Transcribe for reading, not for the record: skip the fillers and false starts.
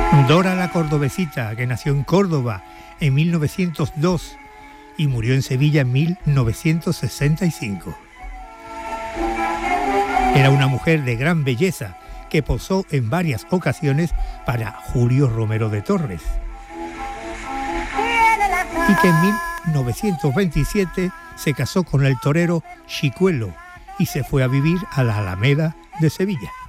Dora la Cordobesita, que nació en Córdoba en 1902 y murió en Sevilla en 1965. Era una mujer de gran belleza que posó en varias ocasiones para Julio Romero de Torres y que en 1927 se casó con el torero Chicuelo y se fue a vivir a la Alameda de Sevilla.